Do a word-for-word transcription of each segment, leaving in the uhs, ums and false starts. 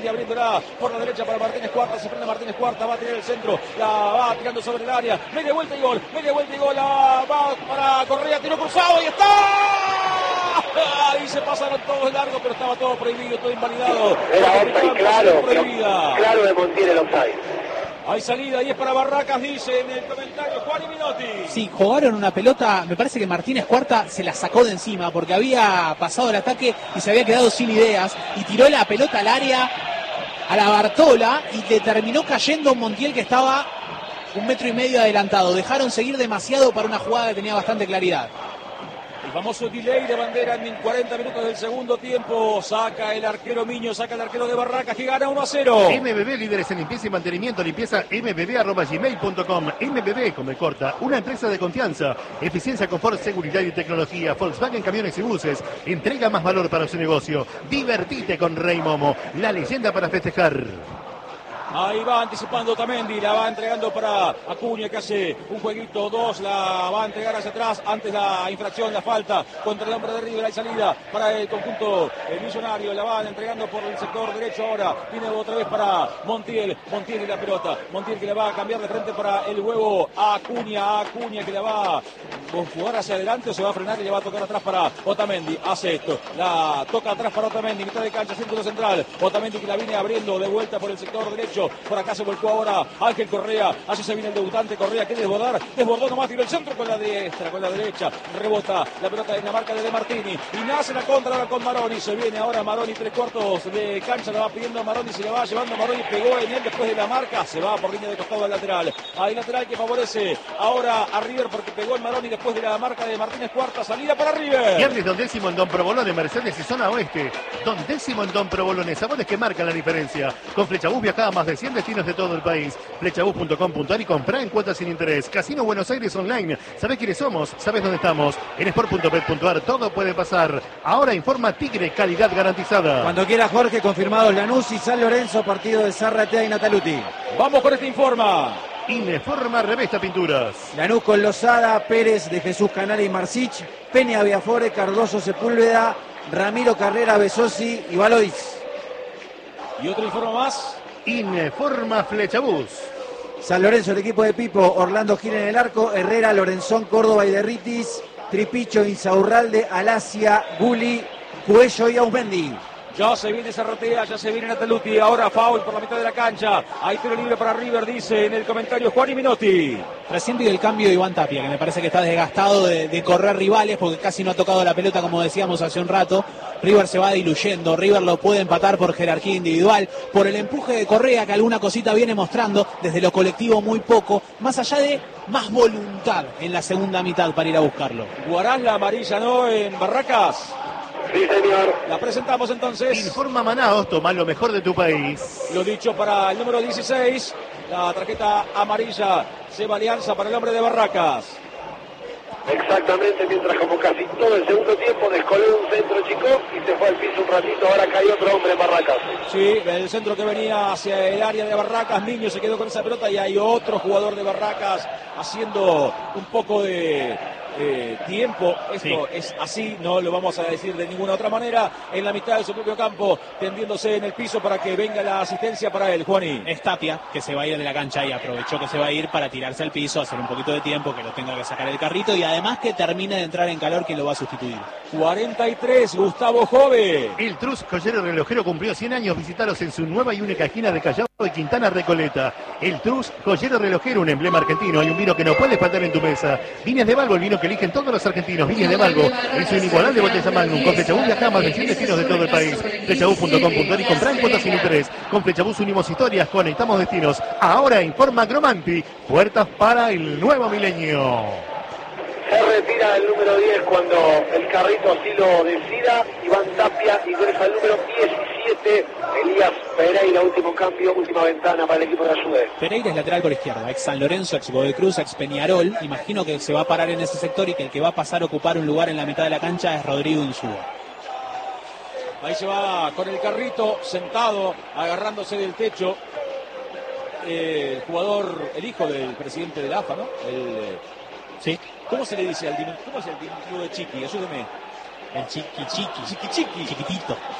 Otamendi abriéndola por la derecha para Martínez Cuarta. Se prende Martínez Cuarta, va a tirar el centro. La va tirando sobre el área. Media vuelta y gol. Media vuelta y gol. La va para Correa. Tiro cruzado y está. Ahí se pasaron todos largo, pero estaba todo prohibido, todo invalidado. Era offside claro. Prohibida. Claro de Montiel el offside. Hay salida y es para Barracas, dice en el comentario Juan y Minotti. Sí, jugaron una pelota, me parece que Martínez Cuarta se la sacó de encima porque había pasado el ataque y se había quedado sin ideas y tiró la pelota al área, a la Bartola, y le terminó cayendo un Montiel que estaba un metro y medio adelantado. Dejaron seguir demasiado para una jugada que tenía bastante claridad. El famoso delay de bandera en cuarenta minutos del segundo tiempo. Saca el arquero Miño, saca el arquero de Barracas que gana uno a cero. M B B, líderes en limpieza y mantenimiento, limpieza m b b arroba gmail punto com. M B B, como corta, una empresa de confianza, eficiencia, confort, seguridad y tecnología. Volkswagen Camiones y Buses, entrega más valor para su negocio. Divertite con Rey Momo, la leyenda para festejar. Ahí va anticipando Otamendi, la va entregando para Acuña que hace un jueguito, dos, la va a entregar hacia atrás, antes la infracción, la falta contra el hombre de River, hay salida para el conjunto el millonario, la van entregando por el sector derecho ahora, viene otra vez para Montiel, Montiel y la pelota, Montiel que la va a cambiar de frente para el huevo a Acuña, a Acuña que la va a jugar hacia adelante o se va a frenar y le va a tocar atrás para Otamendi, hace esto, la toca atrás para Otamendi, mitad de cancha, círculo central, Otamendi que la viene abriendo de vuelta por el sector derecho. Por acá se volcó ahora Ángel Correa. Así se viene el debutante Correa. Quiere desbordar. Desbordó nomás. Tiró el centro con la diestra, con la derecha. Rebota la pelota en la marca de De Martini. Y nace la contra ahora con Maroni. Se viene ahora Maroni. Tres cuartos de cancha. La va pidiendo Maroni. Se la va llevando Maroni. Pegó en él después de la marca. Se va por línea de costado al lateral. Hay lateral que favorece ahora a River porque pegó el Maroni después de la marca de Martínez Cuarta. Salida para River. Viernes Don Décimo en Don Provolone, Mercedes y zona oeste. Don Décimo en Don Provolone. Sabores que marcan la diferencia. Con Flechabús viajaba más de cien destinos de todo el país. Flechabús punto com punto a r y compra en cuotas sin interés. Casino Buenos Aires Online. ¿Sabés quiénes somos? ¿Sabés dónde estamos? En sport punto bet punto a r todo puede pasar. Ahora informa Tigre, calidad garantizada. Cuando quiera Jorge, confirmados Lanús y San Lorenzo, partido de Zárratea y Nataluti. Vamos con este informa. Ineforma Revesta Pinturas. Lanús con Lozada, Pérez de Jesús Canales y Marcich, Peña Viafore, Cardoso Sepúlveda, Ramiro Carrera, Besosi y Valois. Y otro informe más. Ineforma Flechabús. San Lorenzo, el equipo de Pipo, Orlando Gil en el arco, Herrera, Lorenzón, Córdoba y Derritis, Tripicho, Insaurralde, Alasia, Guli, Cuello y Aumendi. Ya se viene Zarratea, ya se viene Nataluti, ahora foul por la mitad de la cancha. Hay tiro libre para River, dice en el comentario Juan y Minotti. Recién pido el cambio de Iván Tapia, que me parece que está desgastado de, de correr rivales porque casi no ha tocado la pelota como decíamos hace un rato. River se va diluyendo, River lo puede empatar por jerarquía individual, por el empuje de Correa que alguna cosita viene mostrando, desde lo colectivo muy poco, más allá de más voluntad en la segunda mitad para ir a buscarlo. Guarán la amarilla, ¿no? En Barracas. Sí, señor. La presentamos entonces. Informa Manaos, toma lo mejor de tu país. Lo dicho para el número dieciséis. La tarjeta amarilla se va Alianza para el hombre de Barracas. Exactamente, mientras como casi todo el segundo tiempo descoló un centro chico y se fue al piso un ratito, ahora cayó otro hombre en Barracas. Sí, el centro que venía hacia el área de Barracas, Niño se quedó con esa pelota y hay otro jugador de Barracas haciendo un poco de eh, tiempo. Esto sí. Es así, no lo vamos a decir de ninguna otra manera. En la mitad de su propio campo, tendiéndose en el piso para que venga la asistencia para él, Juaní. Es Tapia, que se va a ir de la cancha y aprovechó que se va a ir para tirarse al piso, hacer un poquito de tiempo, que lo tenga que sacar el carrito y además que termine de entrar en calor quien lo va a sustituir. cuarenta y tres, Gustavo Jove. El Trus Joyero Relojero cumplió cien años. Visitaros en su nueva y única esquina de Callao y Quintana Recoleta. El Trus Joyero Relojero, un emblema argentino. Hay un vino que no puedes faltar en tu mesa. Viñas de Balbo, el vino que eligen todos los argentinos. Viñas de Balbo, en su inigualable botella Magnum. Con Flechabús viajamos más de cien destinos de todo el país. Flechabús punto com punto a r y comprar en cuotas sin interés. Con Flechabús unimos historias, conectamos destinos. Ahora informa Cromanti. Puertas para el nuevo milenio. Se retira el número diez cuando el carrito así lo decida. Iván Tapia ingresa al número diecisiete. Elías Pereira, último cambio, última ventana para el equipo de Ayude. Pereira es lateral por izquierda, ex San Lorenzo, ex Godecruz, ex Peñarol. Imagino que se va a parar en ese sector y que el que va a pasar a ocupar un lugar en la mitad de la cancha es Rodrigo Insúa. Ahí se va con el carrito, sentado, agarrándose del techo. Eh, el jugador, el hijo del presidente de la A F A, ¿no? El, sí. ¿Cómo se le dice al diminutivo? ¿Cómo es el diminutivo de Chiqui? Ayúdeme. El chiqui chiqui. Chiqui chiqui. Chiquitito.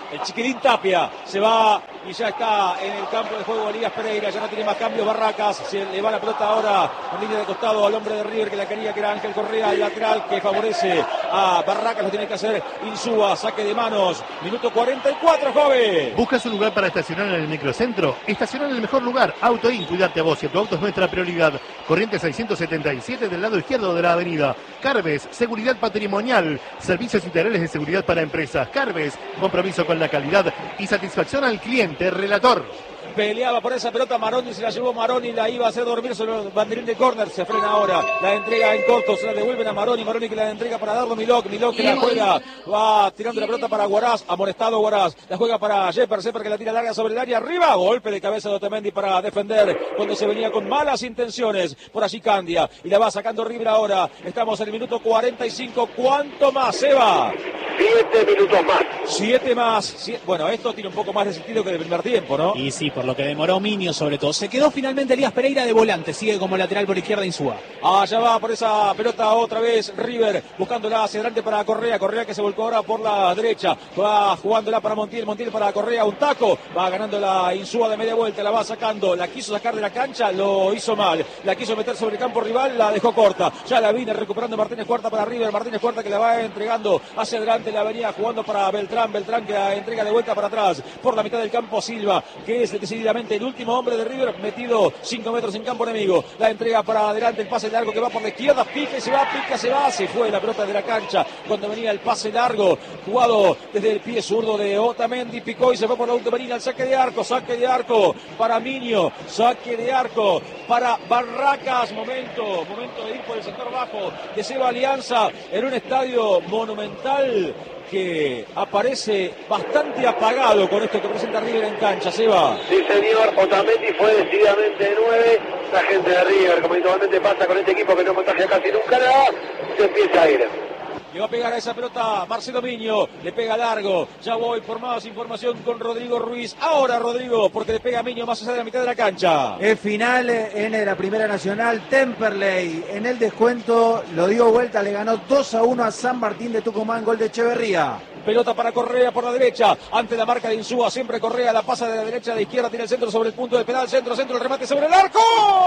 El chiquilín Tapia se va y ya está en el campo de juego Elías Pereira. Ya no tiene más cambios Barracas. Se le va la pelota ahora en línea de costado al hombre de River que la quería, que era Ángel Correa, el lateral que favorece a Barracas. Lo tiene que hacer Insúa. Saque de manos. Minuto cuarenta y cuatro, joven. ¿Buscas un lugar para estacionar en el microcentro? Estacionar en el mejor lugar. Autoin, cuidarte a vos y a tu auto es nuestra prioridad. Corrientes seiscientos setenta y siete del lado izquierdo de la avenida. Carves, seguridad patrimonial. Servicios integrales de seguridad para empresas. Carves, compromiso con la calidad y satisfacción al cliente. Relator. Peleaba por esa pelota Maroni, se la llevó Maroni, la iba a hacer dormir sobre el banderín de córner, se frena ahora, la entrega en corto, se la devuelven a Maroni, Maroni que la entrega para darlo Milok, Milok que la juega, va tirando la pelota para Guaraz, amonestado Guaraz, la juega para Jepper, Jepper que la tira larga sobre el área, arriba, golpe de cabeza de Otamendi para defender, cuando se venía con malas intenciones, por allí Candia, y la va sacando River ahora, estamos en el minuto cuarenta y cinco, ¿cuánto más, Seba? Siete minutos más. Siete más, siete. Bueno, esto tiene un poco más de sentido que el primer tiempo, ¿no? Y sí, por lo que demoró Minio sobre todo. Se quedó finalmente Elías Pereira de volante, sigue como lateral por izquierda Insúa. Allá va por esa pelota otra vez River, buscándola hacia adelante para Correa, Correa que se volcó ahora por la derecha, va jugándola para Montiel, Montiel para Correa, un taco, va ganando la Insúa de media vuelta, la va sacando, la quiso sacar de la cancha, lo hizo mal, la quiso meter sobre el campo rival, la dejó corta, ya la viene recuperando Martínez Cuarta para River, Martínez Cuarta que la va entregando hacia adelante, la venía jugando para Beltrán, Beltrán que la entrega de vuelta para atrás, por la mitad del campo Silva, que es decididamente el último hombre de River, metido cinco metros en campo enemigo, la entrega para adelante, el pase largo que va por la izquierda, pica y se va, pica, se va, se fue la pelota de la cancha, cuando venía el pase largo, jugado desde el pie zurdo de Otamendi, picó y se fue por la última línea, el saque de arco, saque de arco para Minio, saque de arco para Barracas, momento, momento de ir por el sector bajo, de Seba Alianza, en un estadio monumental, que aparece bastante apagado con esto que presenta River en cancha, Seba. Sí, señor, Otamendi fue decididamente de nueve. La gente de River, como habitualmente pasa con este equipo que no contagia casi nunca nada, se empieza a ir. Le va a pegar a esa pelota Marcelo Miño, le pega largo, ya voy por más información con Rodrigo Ruiz, ahora Rodrigo, porque le pega a Miño más allá de la mitad de la cancha. El final en la Primera Nacional, Temperley en el descuento, lo dio vuelta, le ganó dos a uno a San Martín de Tucumán, gol de Echeverría. Pelota para Correa por la derecha, ante la marca de Insúa, siempre Correa, la pasa de la derecha a la izquierda, tiene el centro sobre el punto del penal, centro, centro, el remate sobre el arco,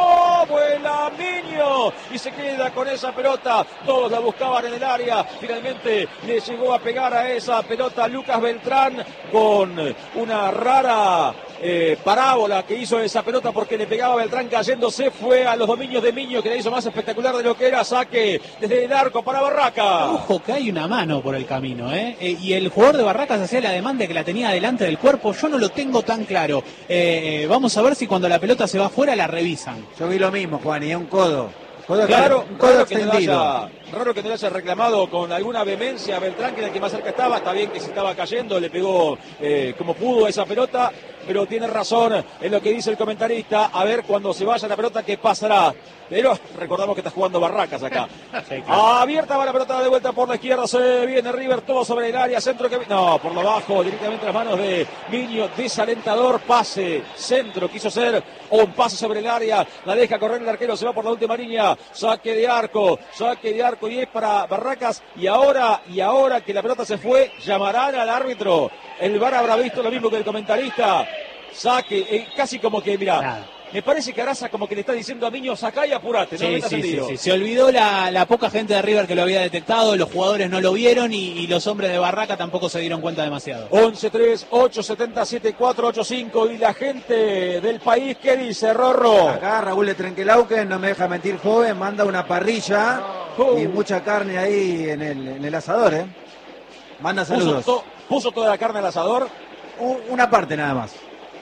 vuela Miño, y se queda con esa pelota, todos la buscaban en el área, finalmente le llegó a pegar a esa pelota Lucas Beltrán, con una rara eh, parábola que hizo esa pelota, porque le pegaba a Beltrán cayéndose, fue a los dominios de Miño, que la hizo más espectacular de lo que era, saque desde el arco para Barraca. Ojo que hay una mano por el camino, ¿eh? eh y el jugador de Barracas hacía la demanda que la tenía delante del cuerpo, yo no lo tengo tan claro. Eh, vamos a ver si cuando la pelota se va afuera la revisan. Yo vi lo mismo, Juan, y es un codo. codo Claro, un codo raro que, no extendido. haya, raro que no le haya reclamado con alguna vehemencia a Beltrán, que era el que más cerca estaba. Está bien que se estaba cayendo, le pegó eh, como pudo esa pelota, pero tiene razón en lo que dice el comentarista. A ver cuando se vaya la pelota qué pasará. Pero recordamos que está jugando Barracas acá. Sí, claro. Abierta va la pelota de vuelta por la izquierda, se viene River, todo sobre el área, centro que... No, por lo bajo, directamente a las manos de Miño, desalentador, pase, centro, quiso ser, o un pase sobre el área, la deja correr el arquero, se va por la última línea, saque de arco, saque de arco y es para Barracas, y ahora, y ahora que la pelota se fue, llamarán al árbitro, el V A R habrá visto lo mismo que el comentarista, saque, eh, casi como que, mira... Nada. Me parece que Araza como que le está diciendo a Miño, sacá y apurate, no Sí, metas sí, el sí, tiro. sí. Se olvidó la, la poca gente de River que lo había detectado, los jugadores no lo vieron y, y los hombres de Barraca tampoco se dieron cuenta demasiado. once tres ocho siete siete cuatro ocho cinco y la gente del país, ¿qué dice, Rorro? Acá Raúl de Trenquelauquen, no me deja mentir, joven, manda una parrilla Oh. y mucha carne ahí en el, en el asador, ¿eh? Manda Puso, saludos. to- puso toda la carne al asador. U- Una parte nada más.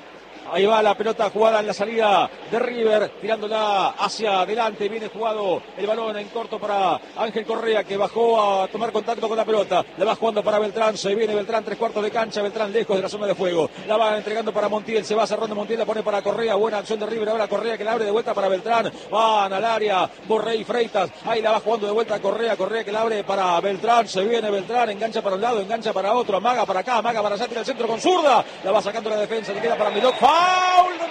Ahí va la pelota jugada en la salida de River, tirándola hacia adelante. Viene jugado el balón en corto para Ángel Correa, que bajó a tomar contacto con la pelota. La va jugando para Beltrán. Se viene Beltrán, tres cuartos de cancha. Beltrán lejos de la zona de fuego. La va entregando para Montiel. Se va cerrando Montiel, la pone para Correa. Buena acción de River. Ahora Correa que la abre de vuelta para Beltrán. Van al área Borrell y Freitas. Ahí la va jugando de vuelta Correa. Correa que la abre para Beltrán. Se viene Beltrán. Engancha para un lado, engancha para otro. Amaga para acá, amaga para allá. Tira el centro con zurda. La va sacando la defensa. Le queda para Milok. ¡Foul de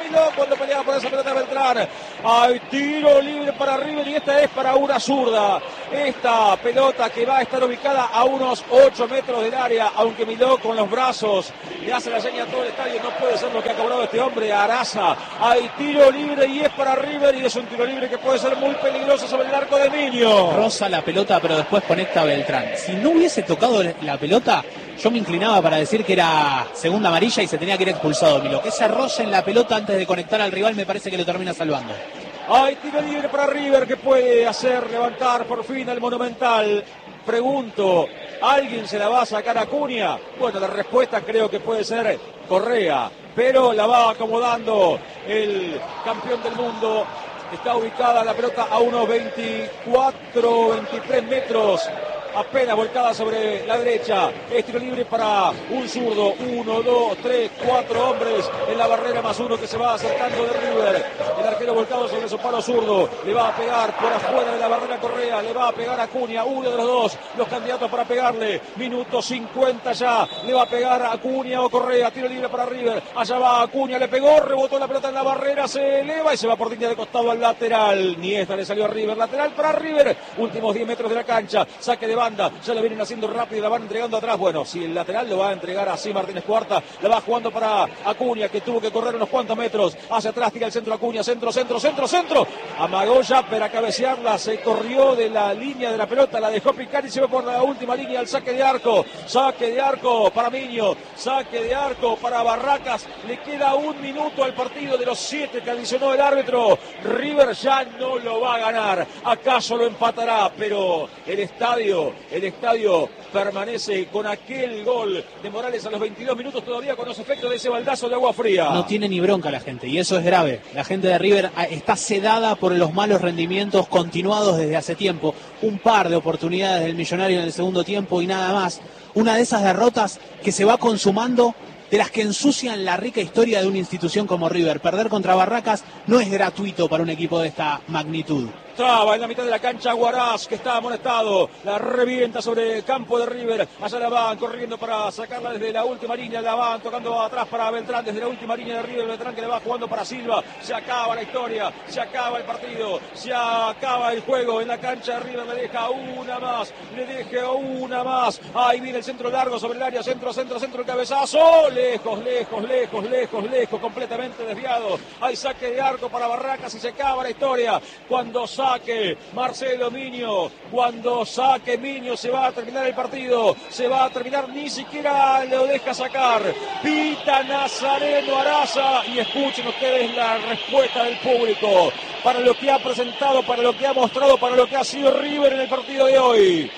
Miló cuando peleaba por esa pelota Beltrán. Hay tiro libre para River y esta es para una zurda. Esta pelota que va a estar ubicada a unos ocho metros del área, aunque Miló con los brazos le hace la seña a todo el estadio. No puede ser lo que ha cobrado este hombre, Araza. Hay tiro libre y es para River y es un tiro libre que puede ser muy peligroso sobre el arco de Miño. Roza la pelota, pero después conecta a Beltrán. Si no hubiese tocado la pelota, yo me inclinaba para decir que era segunda amarilla y se tenía que ir expulsado Miló. Que ese roce en la pelota antes de conectar al rival me parece que lo termina salvando. Hay tiro libre para River que puede hacer levantar por fin al Monumental. Pregunto, ¿alguien se la va a sacar a Acuña? Bueno, la respuesta creo que puede ser Correa, pero la va acomodando el campeón del mundo. Está ubicada la pelota a unos veinticuatro, veintitrés metros. Apenas volcada sobre la derecha. Es tiro libre para un zurdo. Uno, dos, tres, cuatro hombres en la barrera más uno que se va acercando de River. El arquero volcado sobre su palo zurdo. Le va a pegar por afuera de la barrera Correa. Le va a pegar a Acuña. Uno de los dos. Los candidatos para pegarle. Minuto cincuenta ya. Le va a pegar a Acuña o Correa. Tiro libre para River. Allá va Acuña. Le pegó. Rebotó la pelota en la barrera. Se eleva y se va por línea de costado al lateral. Ni esta le salió a River. Lateral para River. Últimos diez metros de la cancha. Saque de banda. Ya la vienen haciendo rápido y la van entregando atrás. Bueno, si el lateral lo va a entregar así Martínez Cuarta, la va jugando para Acuña, que tuvo que correr unos cuantos metros hacia atrás, tira el centro Acuña, centro, centro, centro, centro. Amagó ya para cabecearla, se corrió de la línea de la pelota, la dejó picar y se va por la última línea al saque de arco. Saque de arco para Miño, saque de arco para Barracas. Le queda un minuto al partido de los siete que adicionó el árbitro. River ya no lo va a ganar, acaso lo empatará, pero el estadio, el estadio permanece con aquel gol de Morales a los veintidós minutos todavía con los efectos de ese baldazo de agua fría. No tiene ni bronca la gente y eso es grave. La gente de River está sedada por los malos rendimientos continuados desde hace tiempo. Un par de oportunidades del Millonario en el segundo tiempo y nada más. Una de esas derrotas que se va consumando, de las que ensucian la rica historia de una institución como River. Perder contra Barracas no es gratuito para un equipo de esta magnitud. Traba en la mitad de la cancha Huaraz, que está amonestado, la revienta sobre el campo de River. Allá la van corriendo para sacarla desde la última línea, la van tocando atrás para Beltrán, desde la última línea de River. Beltrán que le va jugando para Silva. Se acaba la historia, se acaba el partido, se acaba el juego en la cancha de River. Le deja una más, le deja una más. Ahí viene el centro largo sobre el área, centro, centro, centro, el cabezazo. Lejos, lejos, lejos, lejos, lejos, completamente desviado. Hay saque de arco para Barracas y se acaba la historia. Cuando sale saque Marcelo Miño, cuando saque Miño se va a terminar el partido, se va a terminar, ni siquiera lo deja sacar. Pita Nazareno Araza y escuchen ustedes la respuesta del público para lo que ha presentado, para lo que ha mostrado, para lo que ha sido River en el partido de hoy.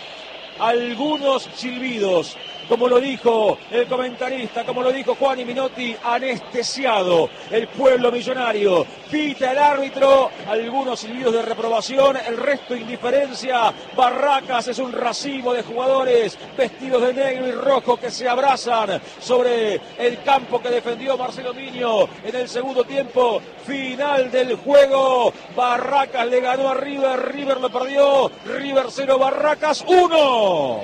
Algunos silbidos, como lo dijo el comentarista, como lo dijo Juan y Minotti, anestesiado el pueblo millonario. Pita el árbitro, algunos silbidos de reprobación, el resto indiferencia. Barracas es un racimo de jugadores vestidos de negro y rojo que se abrazan sobre el campo que defendió Marcelo Miño en el segundo tiempo. Final del juego, Barracas le ganó a River, River lo perdió, River cero, Barracas uno.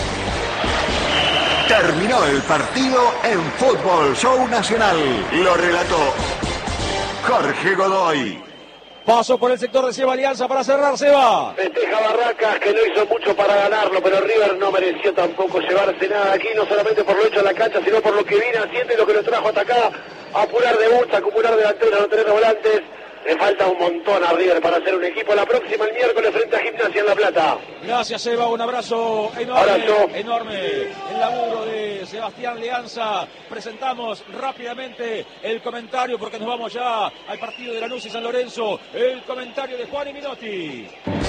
Terminó el partido en Fútbol Show Nacional. Lo relató Jorge Godoy. Paso por el sector de Seba Alianza para cerrar, Seba. Festeja Barracas, que no hizo mucho para ganarlo, pero River no mereció tampoco llevarse nada aquí, no solamente por lo hecho en la cancha, sino por lo que viene haciendo y lo que lo trajo hasta acá. Apurar debuts, acumular delanteros, no tener volantes. Le falta un montón a River para hacer un equipo. La próxima el miércoles frente a Gimnasia en La Plata. Gracias, Seba. Un abrazo enorme. Abrazo. Enorme. El laburo de Sebastián Leanza. Presentamos rápidamente el comentario porque nos vamos ya al partido de Lanús y San Lorenzo. El comentario de Juan y Minotti.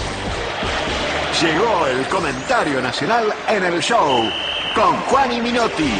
Llegó el comentario nacional en el show con Juan y Minotti.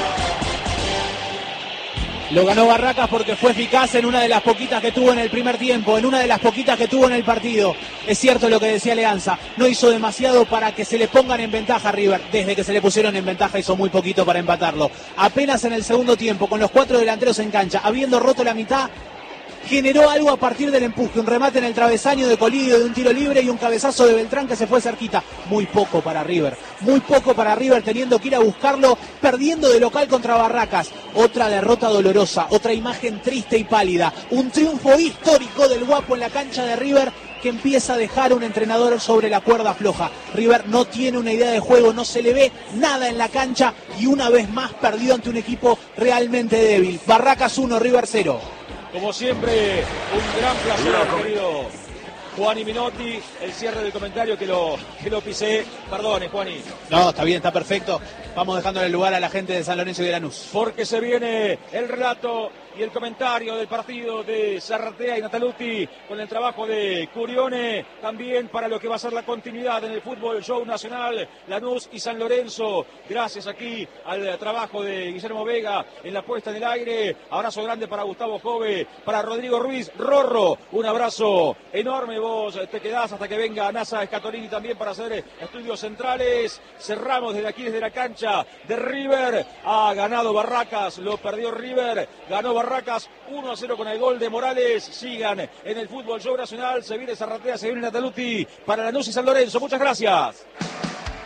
Lo ganó Barracas porque fue eficaz en una de las poquitas que tuvo en el primer tiempo, en una de las poquitas que tuvo en el partido. Es cierto lo que decía Leanza, no hizo demasiado para que se le pongan en ventaja a River. Desde que se le pusieron en ventaja hizo muy poquito para empatarlo. Apenas en el segundo tiempo, con los cuatro delanteros en cancha, habiendo roto la mitad, generó algo a partir del empuje, un remate en el travesaño de Colidio de un tiro libre y un cabezazo de Beltrán que se fue cerquita. Muy poco para River, muy poco para River, teniendo que ir a buscarlo, perdiendo de local contra Barracas. Otra derrota dolorosa, otra imagen triste y pálida, un triunfo histórico del Guapo en la cancha de River, que empieza a dejar un entrenador sobre la cuerda floja. River no tiene una idea de juego, no se le ve nada en la cancha y una vez más perdido ante un equipo realmente débil. Barracas uno, River cero. Como siempre, un gran placer, querido Juani Minotti, el cierre del comentario que lo, que lo pisé. Perdone, Juani. No, está bien, está perfecto. Vamos dejándole lugar a la gente de San Lorenzo y de Lanús. Porque se viene el relato y el comentario del partido de Zarratea y Nataluti con el trabajo de Curione, también para lo que va a ser la continuidad en el fútbol show nacional, Lanús y San Lorenzo. Gracias aquí al trabajo de Guillermo Vega en la puesta en el aire. Abrazo grande para Gustavo Jove, para Rodrigo Ruiz. Rorro, un abrazo enorme. Vos te quedás hasta que venga NASA Escatolini también para hacer estudios centrales. Cerramos desde aquí, desde la cancha de River. Ha ganado Barracas, lo perdió River, ganó Barracas uno a cero con el gol de Morales. Sigan en el fútbol show nacional. Se viene Zarratea, se viene Nataluti para Lanús y San Lorenzo. Muchas gracias.